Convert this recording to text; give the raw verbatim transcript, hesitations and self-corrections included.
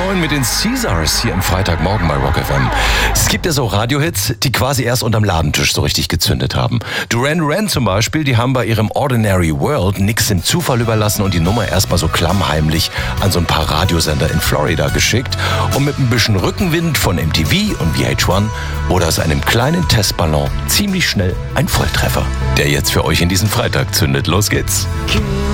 neun mit den Caesars hier im Freitagmorgen bei Rock F M. Es gibt ja so Radiohits, die quasi erst unterm Ladentisch so richtig gezündet haben. Duran Duran zum Beispiel, die haben bei ihrem Ordinary World nix dem Zufall überlassen und die Nummer erstmal so klammheimlich an so ein paar Radiosender in Florida geschickt. Und mit ein bisschen Rückenwind von M T V und V H eins wurde aus einem kleinen Testballon ziemlich schnell ein Volltreffer, der jetzt für euch in diesen Freitag zündet. Los geht's.